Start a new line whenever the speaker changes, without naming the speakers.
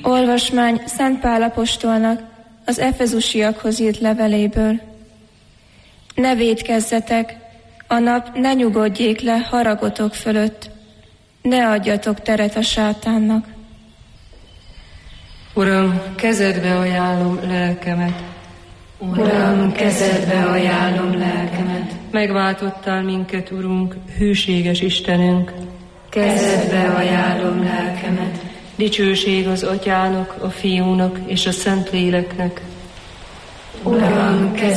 Olvasmány Szent Pál apostolnak az efezusiakhoz írt leveléből. Ne vétkezzetek, a nap ne nyugodjék le haragotok fölött, ne adjatok teret a sátánnak.
Uram, kezedbe ajánlom lelkemet.
Uram, kezedbe ajánlom lelkemet.
Megváltottál minket, Urunk, hűséges Istenünk.
Kezedbe ajánlom lelkemet.
Dicsőség az Atyának, a Fiúnak és a Szentléleknek.
Uram,